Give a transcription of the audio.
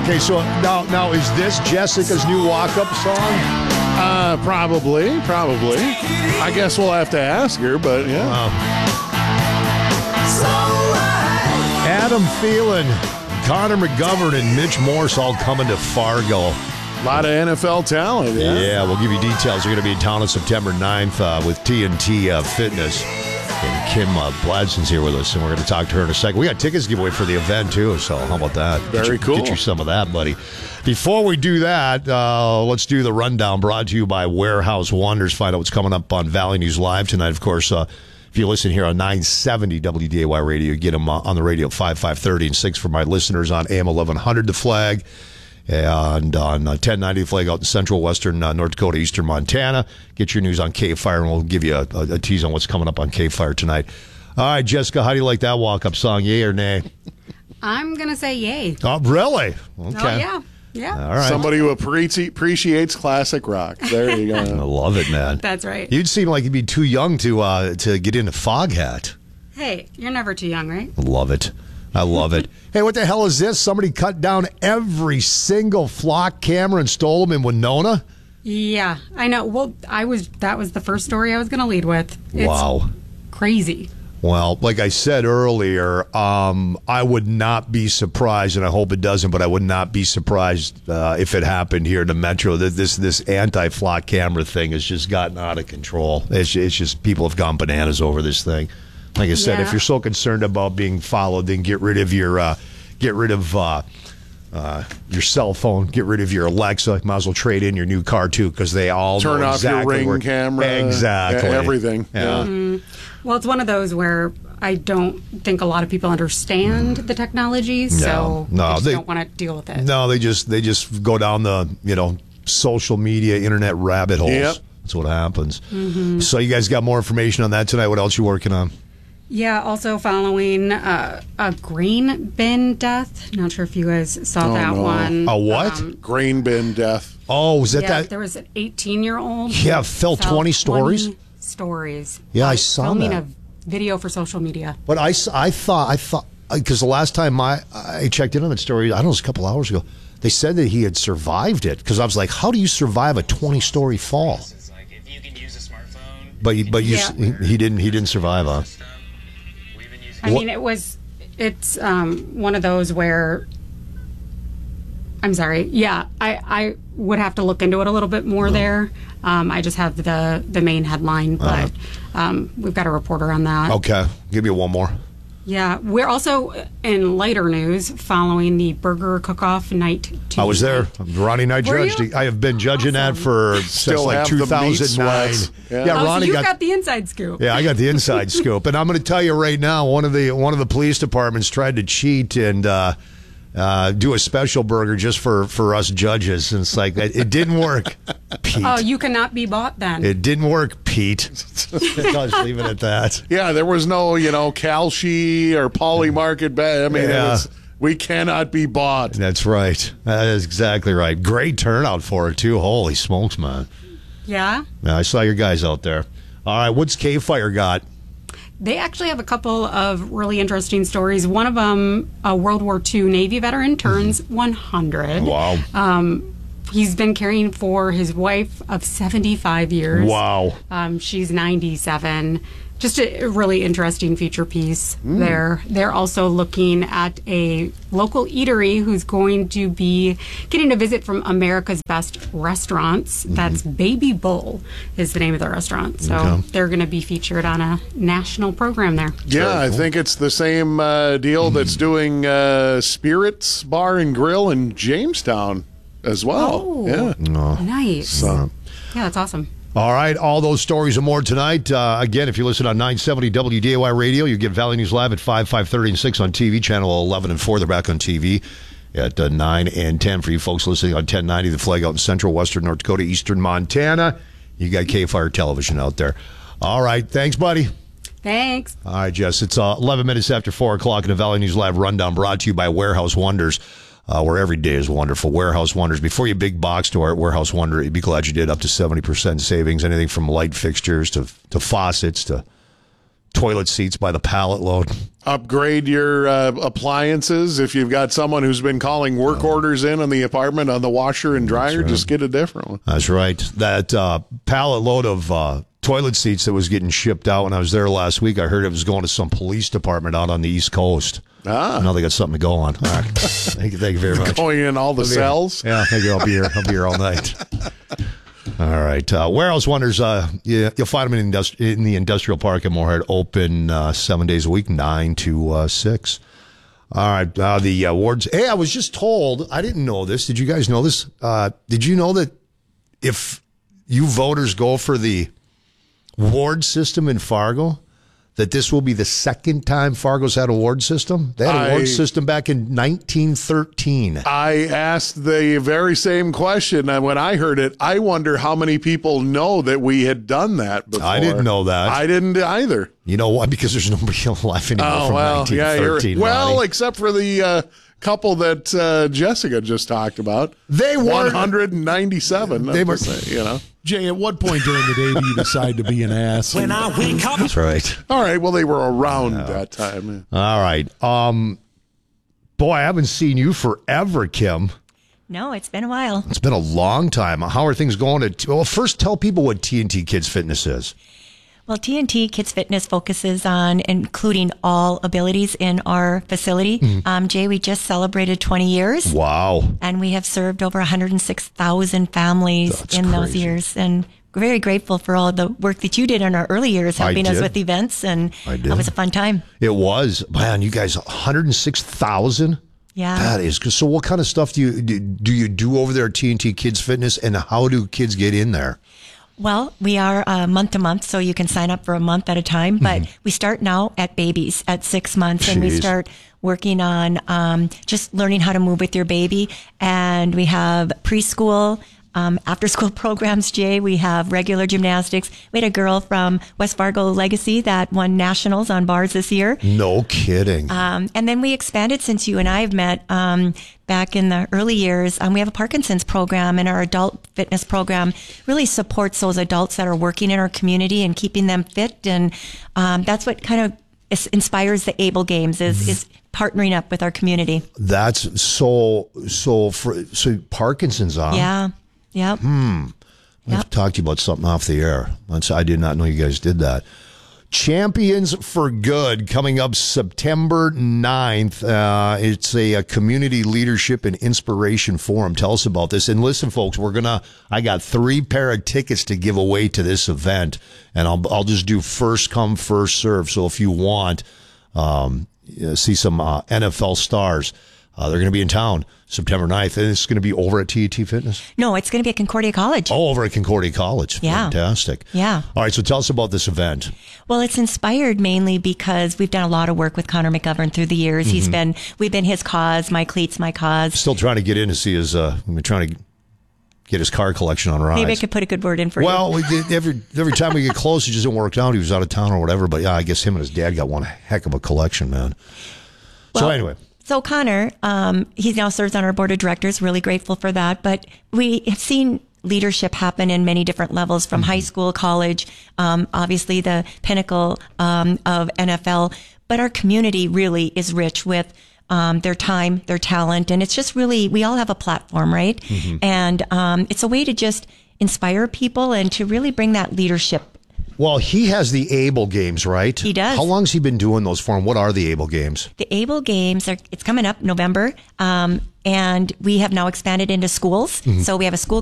Okay, so now is this Jessica's new walk-up song? Probably. I guess we'll have to ask her, but yeah. Adam Thielen, Connor McGovern, and Mitch Morse all coming to Fargo. A lot of NFL talent, yeah. Yeah, we'll give you details. They're going to be in town on September 9th with TNT Fitness. And Kim Bladson's here with us, and we're going to talk to her in a second. We got tickets to give away for the event, too, so how about that? Very cool. Get you some of that, buddy. Before we do that, let's do the rundown brought to you by Warehouse Wonders. Find out what's coming up on Valley News Live tonight. Of course, if you listen here on 970 WDAY Radio, you get them on the radio 5:30 and 6 for my listeners on AM 1100 The Flag. And on 1090 Flag out in central western North Dakota, eastern Montana. Get your news on K-Fire, and we'll give you a tease on what's coming up on K-Fire tonight. All right, Jessica, how do you like that walk-up song, yay or nay? I'm going to say yay. Oh, really? Okay. Oh, yeah. All right. Somebody who appreciates classic rock. There you go. I love it, man. That's right. You'd seem like you'd be too young to get into Foghat. Hey, you're never too young, right? Love it. I love it. Hey, what the hell is this? Somebody cut down every single flock camera and stole them in Winona? Yeah, I know. Well, that was the first story I was going to lead with. It's wow. Crazy. Well, like I said earlier, I would not be surprised, and I hope it doesn't, but I would not be surprised if it happened here in the Metro. This anti-flock camera thing has just gotten out of control. It's just people have gone bananas over this thing. Like I said, if you're so concerned about being followed, then get rid of your cell phone, get rid of your Alexa. Might as well trade in your new car too, because they all turn know off exactly your Ring camera, exactly everything. Yeah. Mm-hmm. Well, it's one of those where I don't think a lot of people understand the technology, so they don't want to deal with it. No, they just go down the social media, internet rabbit holes. Yep. That's what happens. Mm-hmm. So you guys got more information on that tonight. What else you working on? Yeah, also following a grain bin death. Not sure if you guys saw that one. A what? Grain bin death. Oh, was that? There was an 18-year-old. Yeah, fell 20 stories. 20 stories. Yeah, I saw filming that. a video for social media. But I thought because the last time I checked in on that story, I don't know, it was a couple hours ago. They said that he had survived it, because I was like, how do you survive a 20-story fall? If you can use a smartphone. But he didn't survive, huh? I mean, it's one of those where, I'm sorry. Yeah, I would have to look into it a little bit more there. I just have the main headline, but we've got a reporter on that. Okay. Give me one more. Yeah, we're also in lighter news following the Burger Cook-Off Night 2. I was there. Ronnie and I judged. You? I have been judging that since like 2009. Yeah, Ronnie so got the inside scoop. Yeah, I got the inside scoop, and I'm going to tell you right now, one of the police departments tried to cheat and do a special burger just for us judges, and it's like it didn't work. Pete. Oh, you cannot be bought then. It didn't work, Pete. I'll just leave it at that. Yeah, there was no, Calci or Poly Market. I mean, we cannot be bought. That's right. That is exactly right. Great turnout for it, too. Holy smokes, man. Yeah? Yeah, I saw your guys out there. All right, what's K-Fire got? They actually have a couple of really interesting stories. One of them, a World War II Navy veteran, turns 100. Wow. He's been caring for his wife of 75 years. Wow. She's 97. Just a really interesting feature piece there. They're also looking at a local eatery who's going to be getting a visit from America's Best Restaurants. That's Baby Bull is the name of the restaurant. So they're going to be featured on a national program there. Yeah, I think it's the same deal that's doing Spirits Bar and Grill in Jamestown as well. Oh, yeah. Nice. Yeah, that's awesome. All right, all those stories and more tonight. Again, if you listen on 970 WDAY Radio, you get Valley News Live at 5, 5:30, and 6 on TV. Channel 11 and 4, they're back on TV at 9 and 10 for you folks listening on 1090, The Flag out in central, western North Dakota, eastern Montana. You got K-Fire Television out there. All right, thanks, buddy. Thanks. All right, Jess, it's 11 minutes after 4 o'clock in the Valley News Live Rundown, brought to you by Warehouse Wonders. Where every day is wonderful. Warehouse Wonders. Before you big box store at Warehouse Wonder, you'd be glad you did. Up to 70% savings. Anything from light fixtures to faucets to toilet seats by the pallet load. Upgrade your appliances. If you've got someone who's been calling work orders in on the apartment on the washer and dryer, just get a different one. That's right. That pallet load of toilet seats that was getting shipped out when I was there last week, I heard it was going to some police department out on the East Coast. Now they got something to go on. All right. Thank you very much. Going in all the cells. Yeah, thank you. I'll be here all night. All right. Warehouse Wonders, you'll find them in the industrial park in Moorhead, open 7 days a week, 9 to 6. All right. The awards. Hey, I was just told, I didn't know this. Did you guys know this? Did you know that if you voters go for the ward system in Fargo, that this will be the second time Fargo's had a ward system? They had a ward system back in 1913. I asked the very same question, and when I heard it, I wonder how many people know that we had done that before. I didn't know that. I didn't either. You know why? Because there's nobody alive anymore from 1913. Well, except for the couple that Jessica just talked about. They were 197. They were, Jay, at what point during the day do you decide to be an ass? When I wake up. That's right. All right. Well, they were around that time. All right. Boy, I haven't seen you forever, Kim. No, it's been a while. It's been a long time. How are things going? Well, first, tell people what TNT Kids Fitness is. Well, TNT Kids Fitness focuses on including all abilities in our facility. Jay, we just celebrated 20 years. Wow. And we have served over 106,000 families That's in those crazy. years. And we're very grateful for all the work that you did in our early years, helping us with events. And it was a fun time. It was. Man, you guys, 106,000? Yeah. That is good. So what kind of stuff do you do over there at TNT Kids Fitness, and how do kids get in there? Well, we are month to month, so you can sign up for a month at a time. But we start now at babies at 6 months, and we start working on just learning how to move with your baby. And we have preschool, after school programs, Jay. We have regular gymnastics. We had a girl from West Fargo Legacy that won nationals on bars this year. No kidding. And then we expanded since you and I have met back in the early years. We have a Parkinson's program, and our adult fitness program really supports those adults that are working in our community and keeping them fit. And that's what kind of inspires the ABLE Games is partnering up with our community. That's so Parkinson's on. Yeah. Yep. I've talked to you about something off the air. I did not know you guys did that. Champions for Good coming up September 9th. It's a community leadership and inspiration forum. Tell us about this. And listen, folks, I got 3 pair of tickets to give away to this event, and I'll just do first come, first serve. So if you want, see some NFL stars, they're going to be in town September 9th, and it's going to be over at TET Fitness? No, it's going to be at Concordia College. Oh, over at Concordia College. Yeah. Fantastic. Yeah. All right, so tell us about this event. Well, it's inspired mainly because we've done a lot of work with Connor McGovern through the years. We've been his cause, my cleats, my cause. Still trying to get in to see his, we're trying to get his car collection on rides. Maybe I could put a good word in for you. Well, every time we get close, it just didn't work out. He was out of town or whatever, but yeah, I guess him and his dad got one heck of a collection, man. So anyway. So Connor, he now serves on our board of directors. Really grateful for that. But we have seen leadership happen in many different levels, from high school, college, obviously the pinnacle of NFL. But our community really is rich with their time, their talent, and it's just really, we all have a platform, right? And it's a way to just inspire people and to really bring that leadership. Well, he has the ABLE Games, right? He does. How long has he been doing those for him? What are the ABLE Games? The ABLE Games, it's coming up November, and we have now expanded into schools. So we have a school